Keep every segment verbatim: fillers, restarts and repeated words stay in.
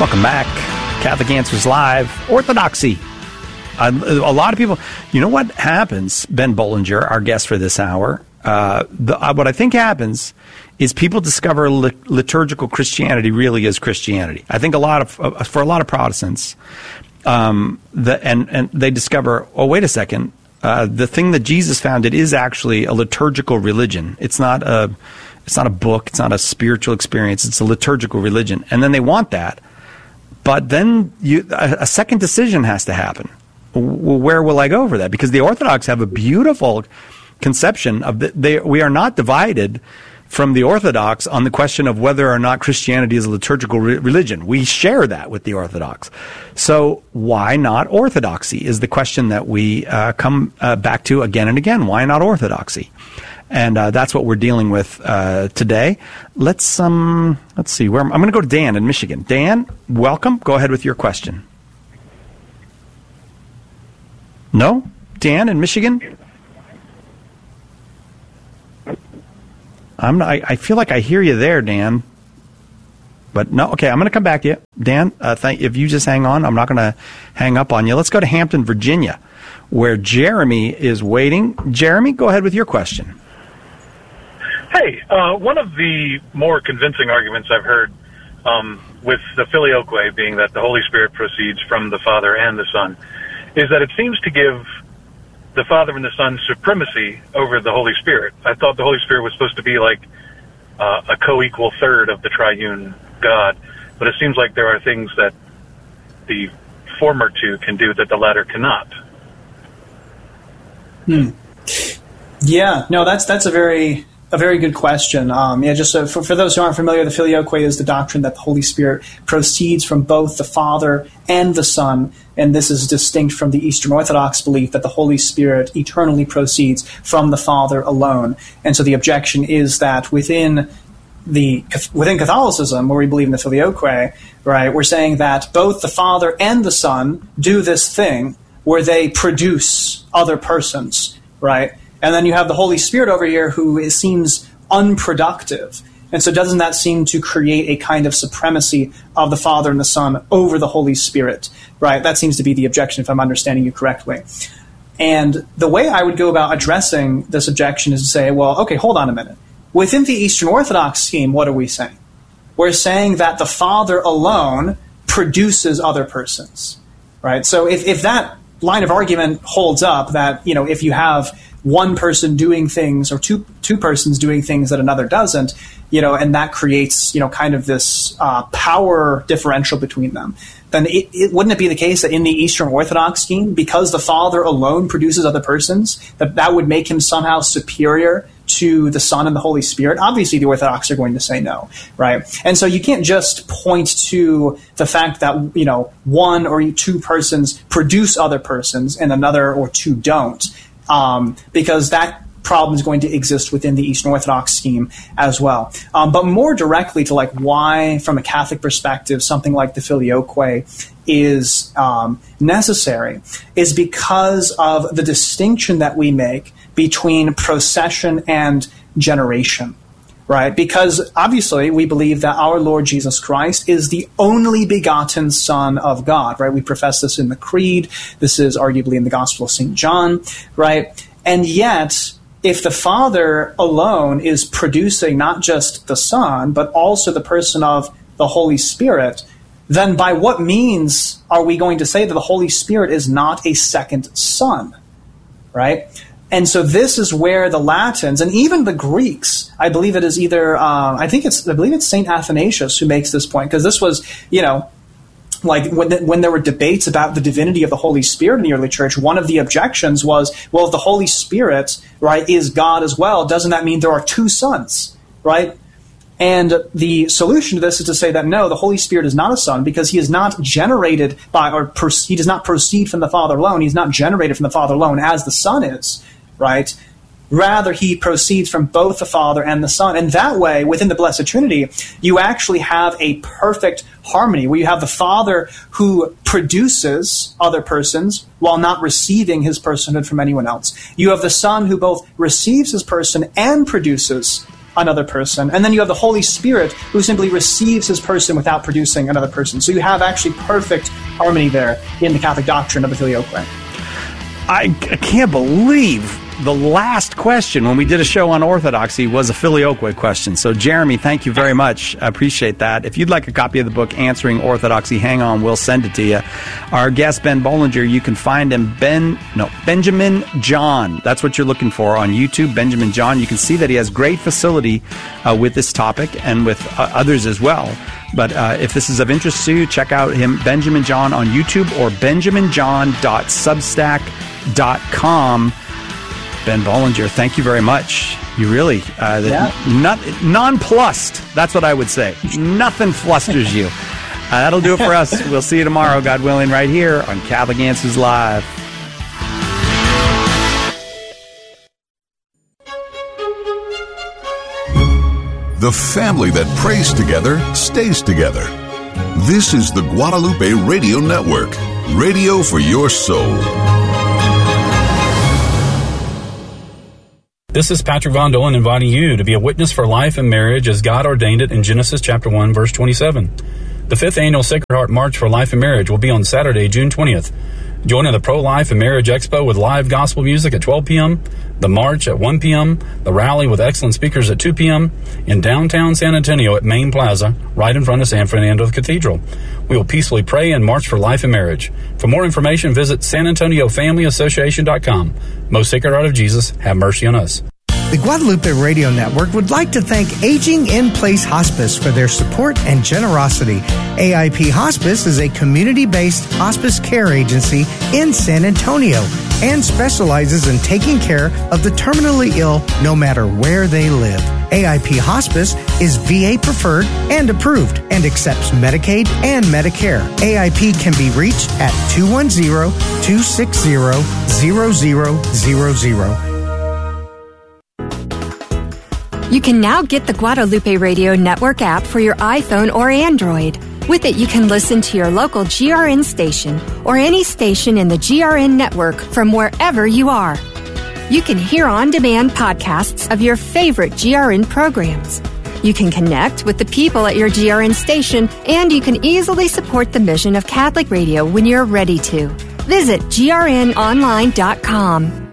Welcome back. Catholic Answers Live. Orthodoxy. Uh, a lot of people, you know what happens, Ben Bollinger, our guest for this hour, uh, the, uh, what I think happens is people discover li- liturgical Christianity really is Christianity. I think a lot of, uh, for a lot of Protestants, um, the, and, and they discover, oh, wait a second, uh, the thing that Jesus founded is actually a liturgical religion. It's not a, it's not a book. It's not a spiritual experience. It's a liturgical religion. And then they want that. But then you, a, a second decision has to happen. Well, where will I go for that? Because the Orthodox have a beautiful conception of the, they. We are not divided from the Orthodox on the question of whether or not Christianity is a liturgical re- religion. We share that with the Orthodox. So why not orthodoxy is the question that we uh, come uh, back to again and again. Why not orthodoxy? And uh, that's what we're dealing with uh, today. Let's um, let's see. Where I'm, I'm going to go to Dan in Michigan. Dan, welcome. Go ahead with your question. No? Dan in Michigan? I'm not, I, I feel like I hear you there, Dan. But no, okay, I'm going to come back to you. Dan, uh, thank, if you just hang on, I'm not going to hang up on you. Let's go to Hampton, Virginia, where Jeremy is waiting. Jeremy, go ahead with your question. Hey, uh, one of the more convincing arguments I've heard um, with the Filioque being that the Holy Spirit proceeds from the Father and the Son is that it seems to give the Father and the Son supremacy over the Holy Spirit. I thought the Holy Spirit was supposed to be like uh, a co-equal third of the triune God, but it seems like there are things that the former two can do that the latter cannot. Hmm. Yeah, no, that's that's a very a very good question. Um, yeah, just uh, for, for those who aren't familiar, the Filioque is the doctrine that the Holy Spirit proceeds from both the Father and the Son, and this is distinct from the Eastern Orthodox belief that the Holy Spirit eternally proceeds from the Father alone. And so the objection is that within the within Catholicism, where we believe in the Filioque, right, we're saying that both the Father and the Son do this thing where they produce other persons, right? And then you have the Holy Spirit over here who is, seems unproductive. And so doesn't that seem to create a kind of supremacy of the Father and the Son over the Holy Spirit, right? That seems to be the objection, if I'm understanding you correctly. And the way I would go about addressing this objection is to say, well, okay, hold on a minute. Within the Eastern Orthodox scheme, what are we saying? We're saying that the Father alone produces other persons, right? So if, if that line of argument holds up, that, you know, if you have one person doing things or two two persons doing things that another doesn't, you know, and that creates, you know, kind of this uh, power differential between them, then it, it wouldn't it be the case that in the Eastern Orthodox scheme, because the Father alone produces other persons, that that would make him somehow superior to the Son and the Holy Spirit? Obviously, the Orthodox are going to say no, right? And so you can't just point to the fact that, you know, one or two persons produce other persons and another or two don't, um, because that problem is going to exist within the Eastern Orthodox scheme as well. Um, but more directly to like why, from a Catholic perspective, something like the Filioque is um, necessary is because of the distinction that we make between procession and generation, right? Because obviously we believe that our Lord Jesus Christ is the only begotten Son of God, right? We profess this in the Creed. This is arguably in the Gospel of Saint John, right? And yet, if the Father alone is producing not just the Son, but also the person of the Holy Spirit, then by what means are we going to say that the Holy Spirit is not a second Son, right? And so this is where the Latins and even the Greeks, I believe it is either, uh, I think it's, I believe it's Saint Athanasius who makes this point, because this was, you know, like when the, when there were debates about the divinity of the Holy Spirit in the early church, one of the objections was, well, if the Holy Spirit, right, is God as well, doesn't that mean there are two sons, right? And the solution to this is to say that no, the Holy Spirit is not a son, because he is not generated by, or per, he does not proceed from the Father alone. He's not generated from the Father alone as the Son is, right? Rather, he proceeds from both the Father and the Son. And that way, within the Blessed Trinity, you actually have a perfect harmony where you have the Father who produces other persons while not receiving his personhood from anyone else. You have the Son who both receives his person and produces another person. And then you have the Holy Spirit, who simply receives his person without producing another person. So you have actually perfect harmony there in the Catholic doctrine of the Filioque. I, I can't believe the last question when we did a show on Orthodoxy was a Filioque question. So, Jeremy, thank you very much. I appreciate that. If you'd like a copy of the book, Answering Orthodoxy, hang on, we'll send it to you. Our guest, Ben Bollinger, you can find him, Ben, no, Benjamin John. That's what you're looking for on YouTube, Benjamin John. You can see that he has great facility uh, with this topic and with uh, others as well. But uh, if this is of interest to you, check out him, Benjamin John, on YouTube or benjamin john dot substack dot com. Ben Bollinger, thank you very much. You really, uh, yeah. not, nonplussed, that's what I would say. Nothing flusters you. Uh, that'll do it for us. We'll see you tomorrow, God willing, right here on Catholic Answers Live. The family that prays together stays together. This is the Guadalupe Radio Network, radio for your soul. This is Patrick Von Dolan inviting you to be a witness for life and marriage as God ordained it in Genesis chapter one, verse twenty-seven. The fifth annual Sacred Heart March for Life and Marriage will be on Saturday, June twentieth. Join in the Pro-Life and Marriage Expo with live gospel music at twelve p.m., the march at one p.m., the rally with excellent speakers at two p.m., in downtown San Antonio at Main Plaza, right in front of San Fernando Cathedral. We will peacefully pray and march for life and marriage. For more information, visit san antonio family association dot com. Most Sacred Heart of Jesus, have mercy on us. The Guadalupe Radio Network would like to thank Aging in Place Hospice for their support and generosity. A I P Hospice is a community-based hospice care agency in San Antonio and specializes in taking care of the terminally ill no matter where they live. A I P Hospice is V A preferred and approved and accepts Medicaid and Medicare. A I P can be reached at two one zero, two six zero, zero zero zero zero. You can now get the Guadalupe Radio Network app for your iPhone or Android. With it, you can listen to your local G R N station or any station in the G R N network from wherever you are. You can hear on-demand podcasts of your favorite G R N programs. You can connect with the people at your G R N station, and you can easily support the mission of Catholic Radio when you're ready to. Visit G R N online dot com.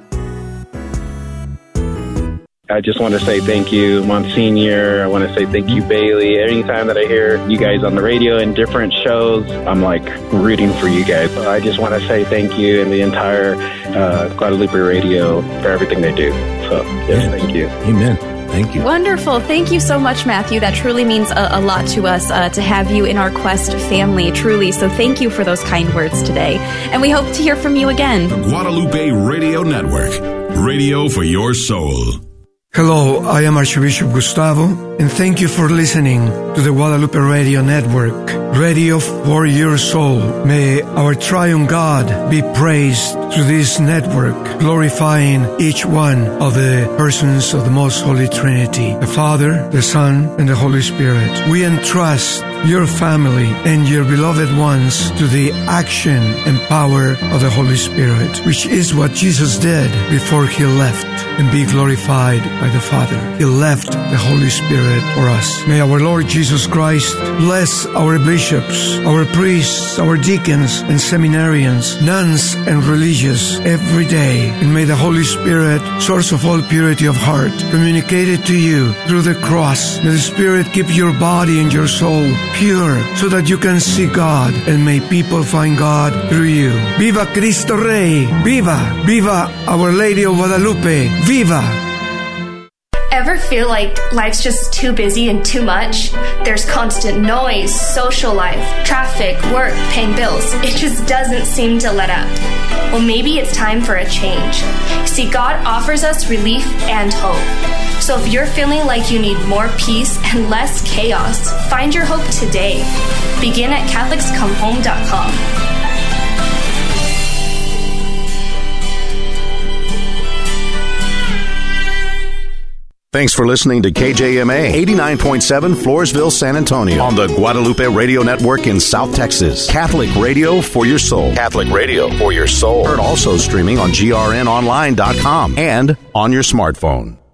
I just want to say thank you, Monsignor. I want to say thank you, Bailey. Anytime that I hear you guys on the radio in different shows, I'm like rooting for you guys. So I just want to say thank you and the entire uh, Guadalupe Radio for everything they do. So, yes, yeah. Thank you. Amen. Thank you. Wonderful. Thank you so much, Matthew. That truly means a, a lot to us uh, to have you in our Quest family, truly. So thank you for those kind words today. And we hope to hear from you again. The Guadalupe Radio Network, radio for your soul. Hello, I am Archbishop Gustavo, and thank you for listening to the Guadalupe Radio Network, radio for your soul. May our triune God be praised through this network, glorifying each one of the persons of the Most Holy Trinity, the Father, the Son, and the Holy Spirit. We entrust your family and your beloved ones to the action and power of the Holy Spirit, which is what Jesus did before he left and be glorified by the Father. He left the Holy Spirit for us. May our Lord Jesus Christ bless our bishops, our priests, our deacons and seminarians, nuns and religious every day. And may the Holy Spirit, source of all purity of heart, communicate it to you through the cross. May the Spirit keep your body and your soul pure so that you can see God, and may people find God through you. Viva Cristo Rey! Viva! Viva Our Lady of Guadalupe! Viva! Ever feel like life's just too busy and too much? There's constant noise, social life, traffic, work, paying bills. It just doesn't seem to let up. Well, maybe it's time for a change. See, God offers us relief and hope. So if you're feeling like you need more peace and less chaos, find your hope today. Begin at Catholics Come Home dot com. Thanks for listening to K J M A eighty-nine point seven Floresville, San Antonio on the Guadalupe Radio Network in South Texas. Catholic radio for your soul. Catholic radio for your soul. Heard also streaming on G R N online dot com and on your smartphone.